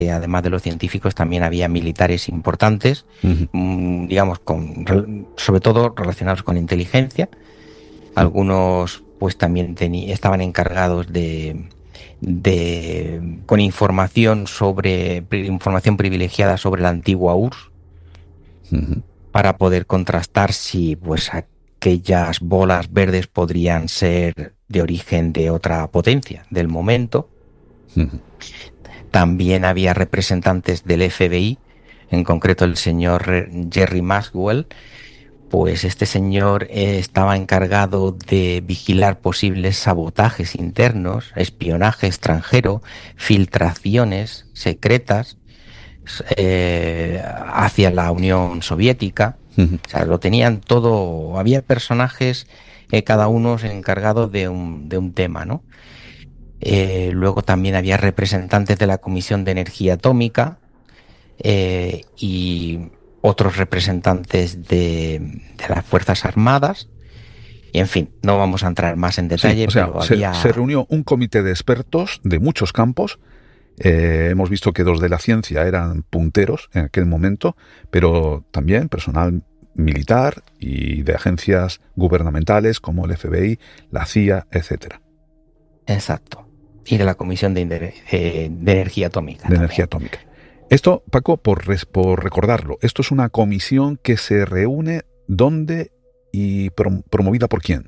además de los científicos también había militares importantes, Ujú. digamos, sobre todo relacionados con inteligencia. Algunos pues también estaban encargados con información privilegiada sobre la antigua URSS Ujú. para poder contrastar si pues aquellas bolas verdes podrían ser de origen de otra potencia del momento. Ujú. También había representantes del FBI, en concreto el señor Jerry Maxwell. Pues este señor estaba encargado de vigilar posibles sabotajes internos, espionaje extranjero, filtraciones secretas hacia la Unión Soviética. Ujú. O sea, lo tenían todo. Había personajes, cada uno encargado de un tema, ¿no? Luego también había representantes de la Comisión de Energía Atómica y otros representantes de las Fuerzas Armadas. Y en fin, no vamos a entrar más en Sí, detalle, o sea, pero se había... reunió un comité de expertos de muchos campos. Hemos visto que los de la ciencia eran punteros en aquel momento, pero también personal militar y de agencias gubernamentales como el FBI, la CIA, etcétera, Exacto. Y de la Comisión de Energía Atómica de también. energía atómica. Esto, Paco, por recordarlo, esto es una comisión que se reúne ¿dónde y promovida por quién?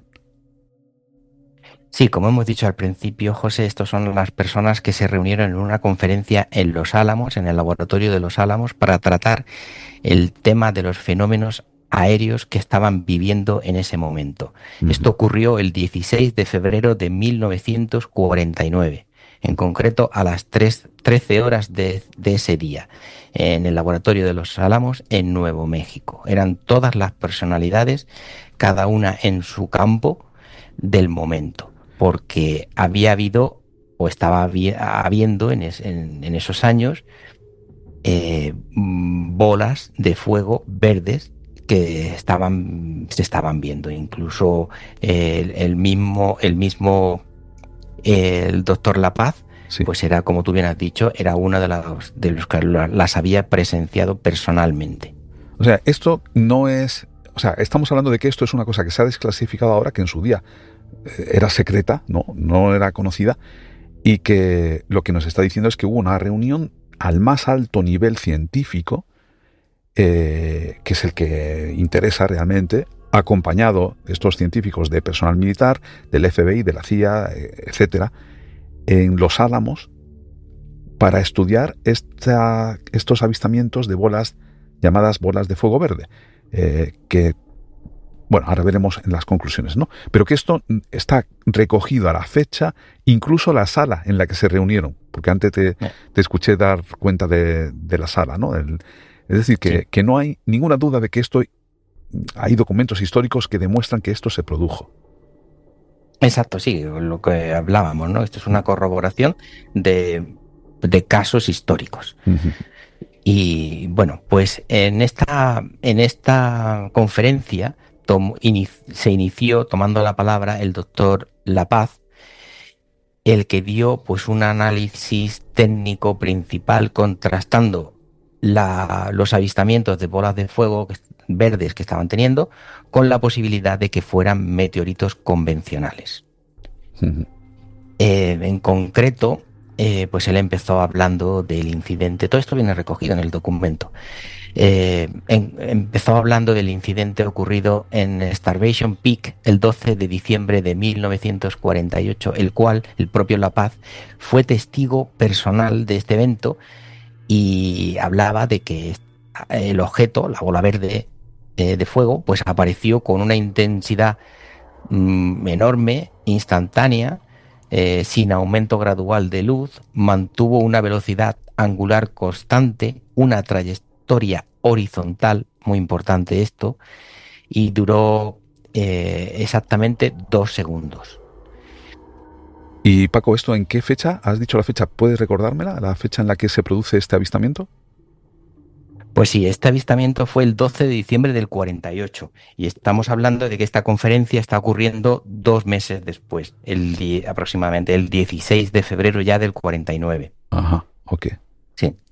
Sí, como hemos dicho al principio, José, estos son las personas que se reunieron en una conferencia en Los Álamos, en el laboratorio de Los Álamos, para tratar el tema de los fenómenos aéreos que estaban viviendo en ese momento. Esto ocurrió el 16 de febrero de 1949, en concreto a las 13 horas de ese día, en el laboratorio de Los Álamos, en Nuevo México. Eran todas las personalidades, cada una en su campo del momento, porque había habido o estaba habiendo en esos años bolas de fuego verdes que se estaban viendo. Incluso el doctor La Paz, Sí. pues era, como tú bien has dicho, era uno de los que las había presenciado personalmente. O sea, esto no es... O sea, estamos hablando de que esto es una cosa que se ha desclasificado ahora, que en su día era secreta, no era conocida, y que lo que nos está diciendo es que hubo una reunión al más alto nivel científico, que es el que interesa realmente, acompañado estos científicos de personal militar, del FBI, de la CIA, etcétera, en Los Álamos, para estudiar estos avistamientos de bolas llamadas bolas de fuego verde, que, bueno, ahora veremos en las conclusiones, ¿no? Pero que esto está recogido a la fecha, incluso la sala en la que se reunieron, porque antes te escuché dar cuenta de la sala, ¿no? Es decir, que no hay ninguna duda de que hay documentos históricos que demuestran que esto se produjo. Exacto, sí, lo que hablábamos, ¿no? Esto es una corroboración de casos históricos. Uh-huh. Y bueno, pues en esta conferencia se inició tomando la palabra el doctor La Paz, el que dio pues un análisis técnico principal contrastando los avistamientos de bolas de fuego verdes que estaban teniendo con la posibilidad de que fueran meteoritos convencionales. Uh-huh. En concreto, pues él empezó hablando del incidente, todo esto viene recogido en el documento, empezó hablando del incidente ocurrido en Starvation Peak el 12 de diciembre de 1948, el cual el propio La Paz fue testigo personal de este evento y hablaba de que el objeto, la bola verde de fuego, pues apareció con una intensidad enorme, instantánea, sin aumento gradual de luz, mantuvo una velocidad angular constante, una trayectoria horizontal, muy importante esto, y duró exactamente 2 segundos. Y Paco, ¿esto en qué fecha? ¿Has dicho la fecha? ¿Puedes recordármela? ¿La fecha en la que se produce este avistamiento? Pues sí, este avistamiento fue el 12 de diciembre del 48 y estamos hablando de que esta conferencia está ocurriendo 2 meses después, aproximadamente el 16 de febrero ya del 49. Ajá, ok. Sí.